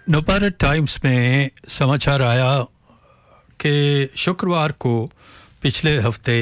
Navbharat times में समाचार आया कि शुक्रवार को पिछले हफ्ते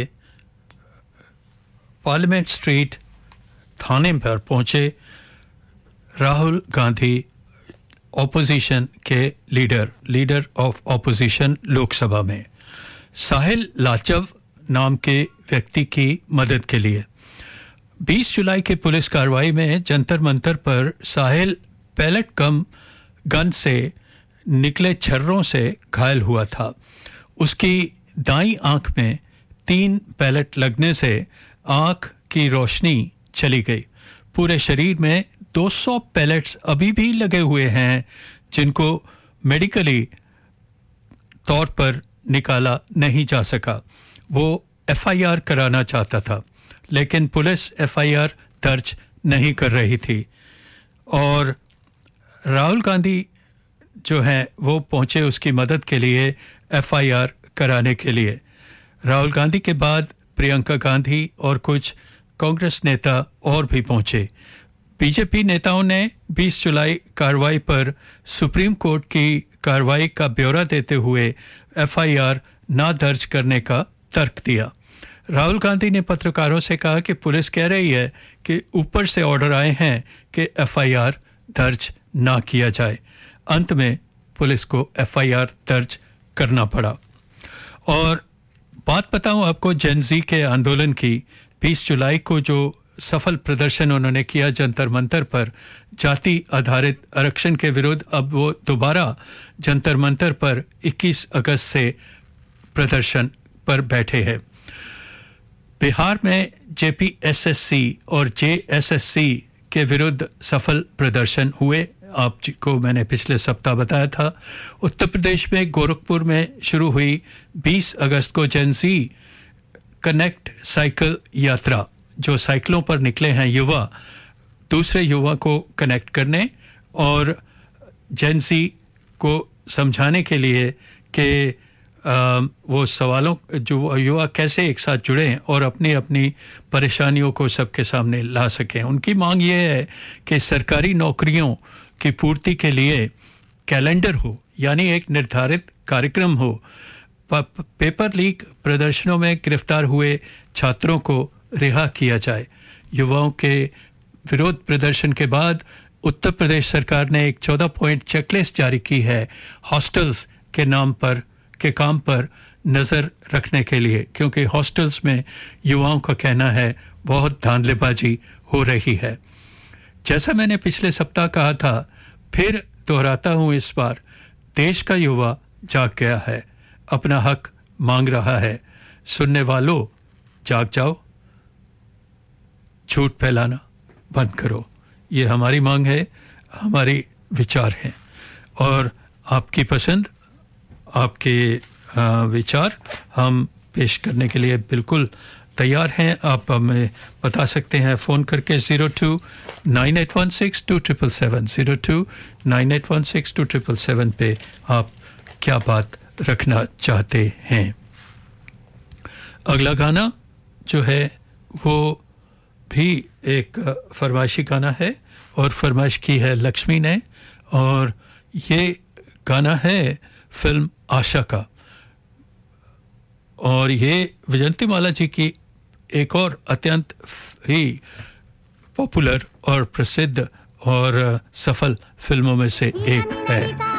पार्लियामेंट स्ट्रीट थाने पर पहुंचे राहुल गांधी ऑपोजिशन के लीडर ऑफ ऑपोजिशन लोकसभा में साहिल लाचव नाम के व्यक्ति की मदद के लिए 20 जुलाई के पुलिस कार्रवाई में जंतर मंतर पर साहिल पैलेट कम गन से निकले छर्रों से घायल हुआ था। उसकी दाईं आंख में 3 पैलेट लगने से आंख की रोशनी चली गई। पूरे शरीर में 200 पैलेट्स अभी भी लगे हुए हैं जिनको मेडिकली तौर पर निकाला नहीं जा सका। वो एफआईआर कराना चाहता था लेकिन पुलिस एफआईआर दर्ज नहीं कर रही थी और राहुल गांधी जो है वो पहुंचे उसकी मदद के लिए एफआईआर कराने के लिए। राहुल गांधी के बाद प्रियंका गांधी और कुछ कांग्रेस नेता और भी पहुंचे। बीजेपी नेताओं ने 20 जुलाई कार्रवाई पर सुप्रीम कोर्ट की कार्रवाई का ब्यौरा देते हुए एफआईआर ना दर्ज करने का तर्क दिया। राहुल गांधी ने पत्रकारों से कहा कि पुलिस कह रही है कि ऊपर से ऑर्डर आए हैं कि एफआईआर दर्ज ना किया जाए। अंत में पुलिस को एफआईआर दर्ज करना पड़ा। और बात बताऊं आपको जेन-ज़ी के आंदोलन की। 20 जुलाई को जो सफल प्रदर्शन उन्होंने किया जंतर मंतर पर जाति आधारित आरक्षण के विरुद्ध, अब वो दोबारा जंतर मंतर पर 21 अगस्त से प्रदर्शन पर बैठे हैं। बिहार में जेपीएसएससी और जेएसएससी के विरुद्ध सफल प्रदर्शन हुए। आपको मैंने पिछले सप्ताह बताया था। उत्तर प्रदेश में गोरखपुर में शुरू हुई 20 अगस्त को जेन-ज़ी कनेक्ट साइकिल यात्रा, जो साइकिलों पर निकले हैं युवा दूसरे युवा को कनेक्ट करने और जेन-ज़ी को समझाने के लिए कि वो सवालों जो युवा कैसे एक साथ जुड़ें और अपनी अपनी परेशानियों को सबके सामने ला सकें। उनकी मांग ये है कि सरकारी नौकरियों की पूर्ति के लिए कैलेंडर हो, यानी एक निर्धारित कार्यक्रम हो। पेपर लीक प्रदर्शनों में गिरफ्तार हुए छात्रों को रिहा किया जाए। युवाओं के विरोध प्रदर्शन के बाद उत्तर प्रदेश सरकार ने एक 14 पॉइंट चेकलिस्ट जारी की है हॉस्टल्स के नाम पर के काम पर नज़र रखने के लिए, क्योंकि हॉस्टल्स में युवाओं का कहना है बहुत धांधलेबाजी हो रही है। जैसा मैंने पिछले सप्ताह कहा था, फिर दोहराता हूं इस बार, देश का युवा जाग गया है, अपना हक मांग रहा है। सुनने वालों, जाग जाओ, झूठ फैलाना बंद करो। ये हमारी मांग है, हमारी विचार हैं और आपकी पसंद, आपके विचार हम पेश करने के लिए बिल्कुल तैयार हैं। आप हमें बता सकते हैं फ़ोन करके 0298162777 0298162777 पे आप क्या बात रखना चाहते हैं। अगला गाना जो है वो भी एक फरमाइशी गाना है और फरमाइश की है लक्ष्मी ने, और ये गाना है फिल्म आशा का, और ये विजयंतीमाला जी की एक और अत्यंत ही पॉपुलर और प्रसिद्ध और सफल फिल्मों में से एक है।